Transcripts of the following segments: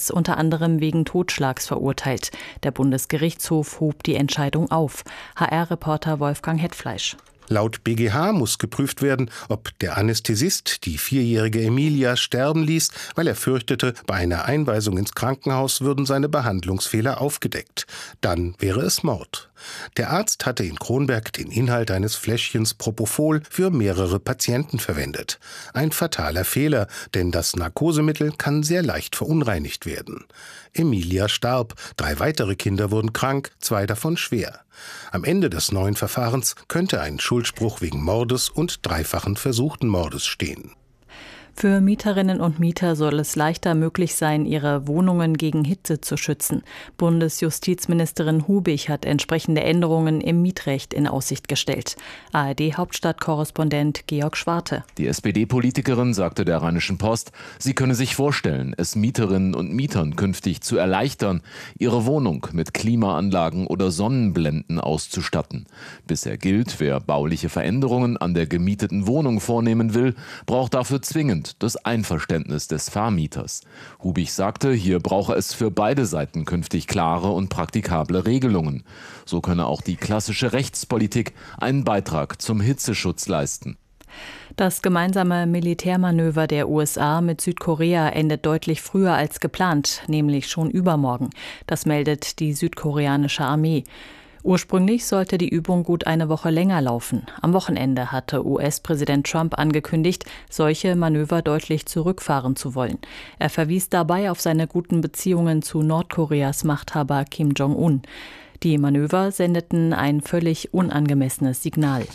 Mannes unter anderem wegen Totschlags verurteilt. Der Bundesgerichtshof hob die Entscheidung auf. HR-Reporter Wolfgang Hetfleisch. Laut BGH muss geprüft werden, ob der Anästhesist die 4-jährige Emilia sterben ließ, weil er fürchtete, bei einer Einweisung ins Krankenhaus würden seine Behandlungsfehler aufgedeckt. Dann wäre es Mord. Der Arzt hatte in Kronberg den Inhalt eines Fläschchens Propofol für mehrere Patienten verwendet. Ein fataler Fehler, denn das Narkosemittel kann sehr leicht verunreinigt werden. Emilia starb, 3 weitere Kinder wurden krank, 2 davon schwer. Am Ende des neuen Verfahrens könnte ein Schuldspruch wegen Mordes und 3-fachen versuchten Mordes stehen. Für Mieterinnen und Mieter soll es leichter möglich sein, ihre Wohnungen gegen Hitze zu schützen. Bundesjustizministerin Hubig hat entsprechende Änderungen im Mietrecht in Aussicht gestellt. ARD-Hauptstadtkorrespondent Georg Schwarte. Die SPD-Politikerin sagte der Rheinischen Post, sie könne sich vorstellen, es Mieterinnen und Mietern künftig zu erleichtern, ihre Wohnung mit Klimaanlagen oder Sonnenblenden auszustatten. Bisher gilt, wer bauliche Veränderungen an der gemieteten Wohnung vornehmen will, braucht dafür zwingend das Einverständnis des Vermieters. Hubig sagte, hier brauche es für beide Seiten künftig klare und praktikable Regelungen. So könne auch die klassische Rechtspolitik einen Beitrag zum Hitzeschutz leisten. Das gemeinsame Militärmanöver der USA mit Südkorea endet deutlich früher als geplant, nämlich schon übermorgen. Das meldet die südkoreanische Armee. Ursprünglich sollte die Übung gut eine Woche länger laufen. Am Wochenende hatte US-Präsident Trump angekündigt, solche Manöver deutlich zurückfahren zu wollen. Er verwies dabei auf seine guten Beziehungen zu Nordkoreas Machthaber Kim Jong-un. Die Manöver sendeten ein völlig unangemessenes Signal.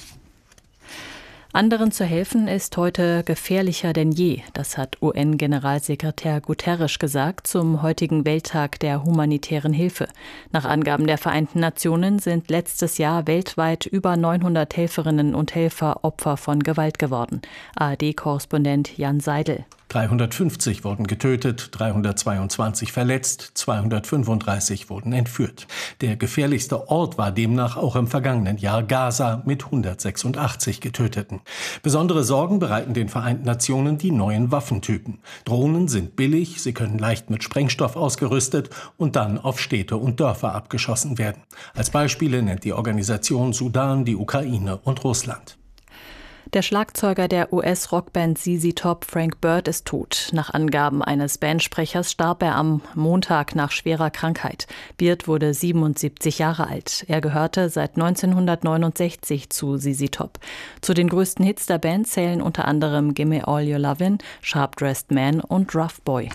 Anderen zu helfen ist heute gefährlicher denn je. Das hat UN-Generalsekretär Guterres gesagt zum heutigen Welttag der humanitären Hilfe. Nach Angaben der Vereinten Nationen sind letztes Jahr weltweit über 900 Helferinnen und Helfer Opfer von Gewalt geworden. ARD-Korrespondent Jan Seidel. 350 wurden getötet, 322 verletzt, 235 wurden entführt. Der gefährlichste Ort war demnach auch im vergangenen Jahr Gaza mit 186 Getöteten. Besondere Sorgen bereiten den Vereinten Nationen die neuen Waffentypen. Drohnen sind billig, sie können leicht mit Sprengstoff ausgerüstet und dann auf Städte und Dörfer abgeschossen werden. Als Beispiele nennt die Organisation Sudan, die Ukraine und Russland. Der Schlagzeuger der US-Rockband ZZ Top, Frank Bird, ist tot. Nach Angaben eines Bandsprechers starb er am Montag nach schwerer Krankheit. Bird wurde 77 Jahre alt. Er gehörte seit 1969 zu ZZ Top. Zu den größten Hits der Band zählen unter anderem Gimme All Your Lovin', Sharp Dressed Man und Rough Boy.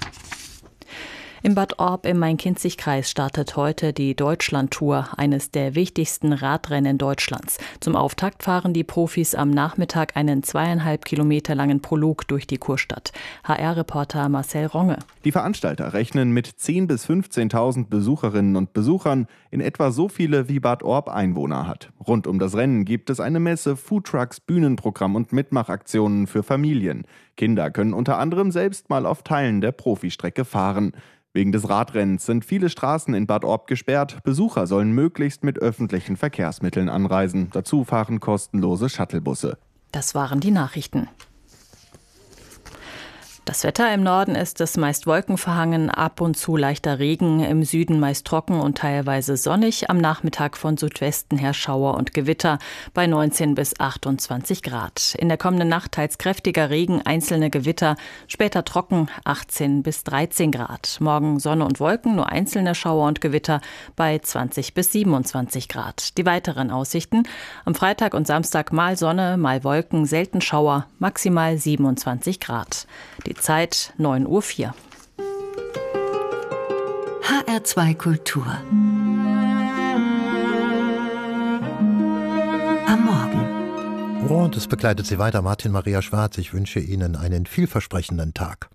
Im Bad Orb im Main-Kinzig-Kreis startet heute die Deutschland-Tour, eines der wichtigsten Radrennen Deutschlands. Zum Auftakt fahren die Profis am Nachmittag einen 2,5 Kilometer langen Prolog durch die Kurstadt. HR-Reporter Marcel Ronge. Die Veranstalter rechnen mit 10.000 bis 15.000 Besucherinnen und Besuchern, in etwa so viele wie Bad Orb Einwohner hat. Rund um das Rennen gibt es eine Messe, Foodtrucks, Bühnenprogramm und Mitmachaktionen für Familien. Kinder können unter anderem selbst mal auf Teilen der Profistrecke fahren. Wegen des Radrennens sind viele Straßen in Bad Orb gesperrt. Besucher sollen möglichst mit öffentlichen Verkehrsmitteln anreisen. Dazu fahren kostenlose Shuttlebusse. Das waren die Nachrichten. Das Wetter im Norden ist es meist wolkenverhangen, ab und zu leichter Regen, im Süden meist trocken und teilweise sonnig, am Nachmittag von Südwesten her Schauer und Gewitter bei 19 bis 28 Grad. In der kommenden Nacht teils kräftiger Regen, einzelne Gewitter, später trocken 18 bis 13 Grad. Morgen Sonne und Wolken, nur einzelne Schauer und Gewitter bei 20 bis 27 Grad. Die weiteren Aussichten: am Freitag und Samstag mal Sonne, mal Wolken, selten Schauer, maximal 27 Grad. Die Zeit 9:04 Uhr. HR2 Kultur. Am Morgen. Und es begleitet Sie weiter Martin Maria Schwarz. Ich wünsche Ihnen einen vielversprechenden Tag.